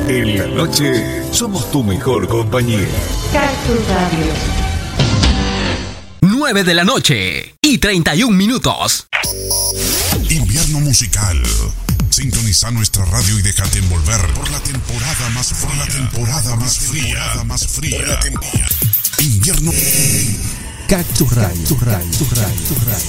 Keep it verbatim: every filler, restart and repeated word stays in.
En la noche somos tu mejor compañía. Cactus Radio. nueve de la noche y treinta y un minutos. Invierno musical. Sintoniza nuestra radio y déjate envolver por la temporada más fría. Por la temporada más fría. Más fría. Invierno. Cactus Radio. Cactus Radio.